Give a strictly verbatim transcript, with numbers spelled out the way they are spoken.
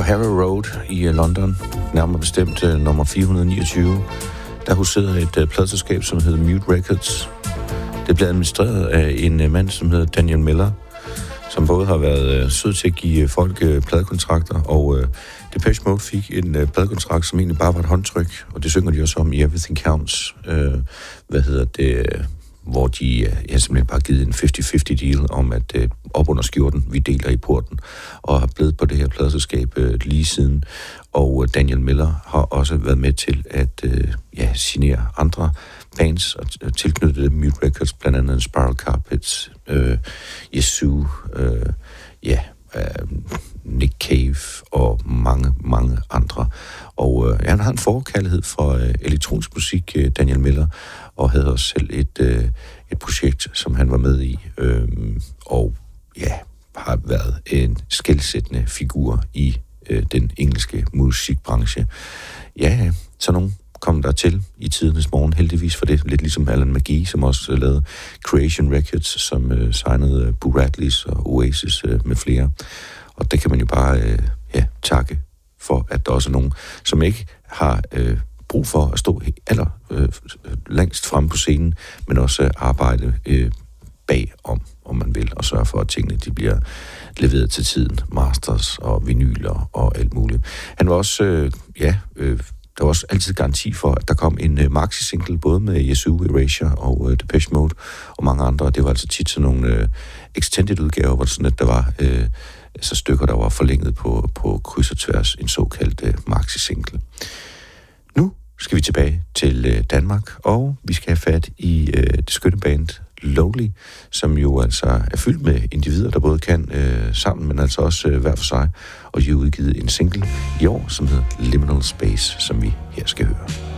Harrow Road i London, nærmere bestemt uh, nummer fire hundrede niogtyve, der huserede et uh, pladselskab, som hedder Mute Records. Det blev administreret af en uh, mand, som hedder Daniel Miller, som både har været uh, sød til at give uh, folk uh, pladekontrakter, og uh, Depeche Mode fik en uh, pladekontrakt, som egentlig bare var et håndtryk, og det synger de også om i Everything Counts. Uh, hvad hedder det... hvor de ja, simpelthen bare givet en halvtreds halvtreds deal om, at øh, op under skjorten, vi deler i porten, og har blevet på det her pladeselskab øh, lige siden. Og øh, Daniel Miller har også været med til at øh, ja, signere andre bands og t- tilknytte Mute Records, blandt andet Spiral Carpets, øh, Yesu, øh, ja, øh, Nick Cave og mange, mange andre. Og øh, han har en forkærlighed for øh, elektronisk musik, øh, Daniel Miller, og havde også selv et, øh, et projekt, som han var med i, øh, og ja, har været en skelsættende figur i øh, den engelske musikbranche. Ja, så nogen kom der til i tidernes morgen, heldigvis for det, lidt ligesom Alan McGee, som også øh, lavede Creation Records, som øh, signede øh, Boo Radleys og Oasis øh, med flere. Og det kan man jo bare øh, ja, takke for, at der også er nogen, som ikke har øh, brug for at stå aller øh, længst fremme på scenen, men også arbejde øh, bagom, om man vil, og sørge for, at tingene de bliver leveret til tiden. Masters og vinyler og alt muligt. Han var også, øh, ja, øh, der var også altid garanti for, at der kom en øh, maxi-single, både med Yesu, Erasure og øh, Depeche Mode og mange andre. Det var altså tit sådan nogle øh, extended udgaver, hvor det sådan, at der var øh, så stykker, der var forlænget på, på kryds og tværs, en såkaldt øh, maxi-single. Nu skal vi tilbage til øh, Danmark, og vi skal have fat i øh, det skønne band Lonely, som jo altså er fyldt med individer, der både kan øh, sammen, men altså også øh, hver for sig, og de har udgivet en single i år, som hedder Liminal Space, som vi her skal høre.